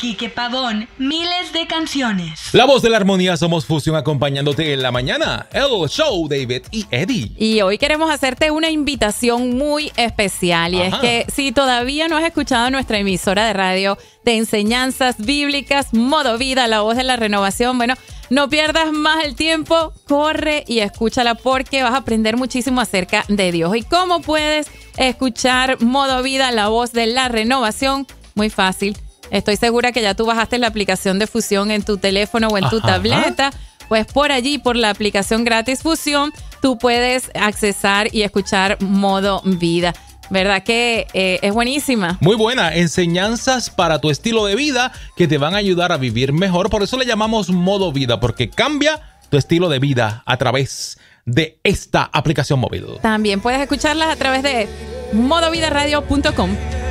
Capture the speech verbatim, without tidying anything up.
Quique Pavón, miles de canciones. La voz de la armonía, somos Fusión acompañándote en la mañana. El show, David y Eddie. Y hoy queremos hacerte una invitación muy especial. Y Ajá. es que si todavía no has escuchado nuestra emisora de radio de enseñanzas bíblicas, Modo Vida, la voz de la renovación, bueno, no pierdas más el tiempo, corre y escúchala porque vas a aprender muchísimo acerca de Dios. ¿Y cómo puedes escuchar Modo Vida, la voz de la renovación? Muy fácil. Estoy segura que ya tú bajaste la aplicación de Fusión en tu teléfono o en tu Ajá. tableta. Pues por allí, por la aplicación gratis Fusión, tú puedes accesar y escuchar Modo Vida. ¿Verdad que eh, es buenísima? Muy buena. Enseñanzas para tu estilo de vida que te van a ayudar a vivir mejor. Por eso le llamamos Modo Vida, porque cambia tu estilo de vida a través de esta aplicación móvil. También puedes escucharlas a través de modo vida radio punto com.